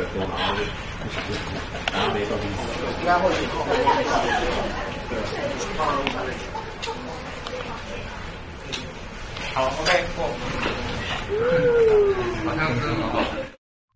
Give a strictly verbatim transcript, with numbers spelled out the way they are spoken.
多，然后不想去然后没东西吃。应该会去。 好 ，OK，过。好像是很好。